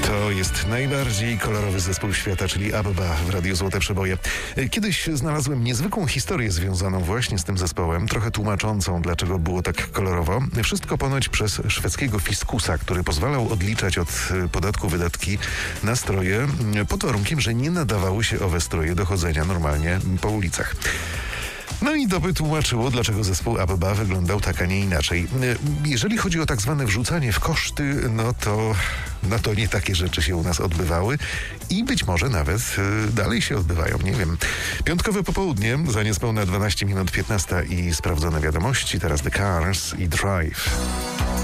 To jest najbardziej kolorowy zespół świata, czyli ABBA w Radiu Złote Przeboje. Kiedyś znalazłem niezwykłą historię związaną właśnie z tym zespołem, trochę tłumaczącą, dlaczego było tak kolorowo. Wszystko ponoć przez szwedzkiego fiskusa, który pozwalał odliczać od podatku wydatki na stroje pod warunkiem, że nie nadawały się owe stroje do chodzenia normalnie po ulicach. No i to by tłumaczyło, dlaczego zespół ABBA wyglądał tak, a nie inaczej. Jeżeli chodzi o tak zwane wrzucanie w koszty, no to nie takie rzeczy się u nas odbywały i być może nawet dalej się odbywają, nie wiem. Piątkowe popołudnie, za niespełna 12 minut 15 i sprawdzone wiadomości, teraz The Cars i Drive.